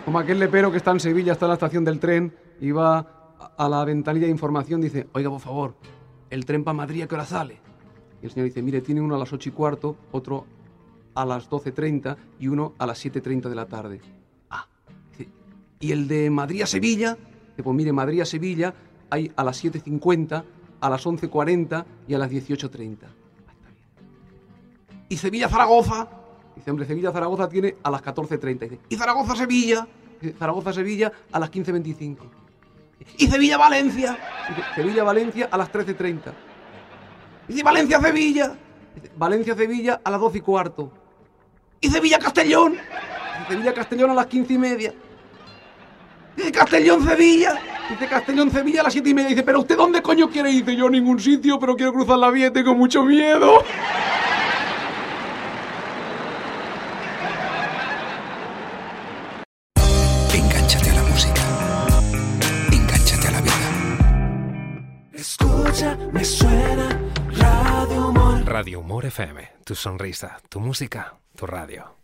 como aquel lepero que está en Sevilla, está en la estación del tren y va a la ventanilla de información, dice, oiga, por favor, ¿el tren para Madrid a qué hora sale? Y el señor dice, mire, tiene uno a las 8:15, otro a las 12:30 y uno a las 7:30 de la tarde. Ah, dice, ¿y el de Madrid a Sevilla? Dice, pues mire, Madrid a Sevilla hay a las 7:50, a las 11:40 y a las 18:30. ¿Y Sevilla-Zaragoza? Dice, hombre, Sevilla-Zaragoza tiene a las 14:30. Dice, ¿y Zaragoza-Sevilla? Dice, Zaragoza-Sevilla a las 15:25. ¿Y Sevilla-Valencia? Dice, Sevilla-Valencia a las 13:30. Dice, ¿Valencia-Sevilla? Dice, Valencia-Sevilla a las 12:15. ¿Y Sevilla-Castellón? Dice, Sevilla-Castellón a las 15:30. Dice, ¿Castellón-Sevilla? Dice, Castellón-Sevilla a las 7:30. Dice, ¿pero usted dónde coño quiere ir? Dice, yo a ningún sitio, pero quiero cruzar la vía y tengo mucho miedo. Engánchate a la música. Engánchate a la vida. Escucha, me suena Radio Humor. Radio Humor FM, tu sonrisa, tu música, tu radio.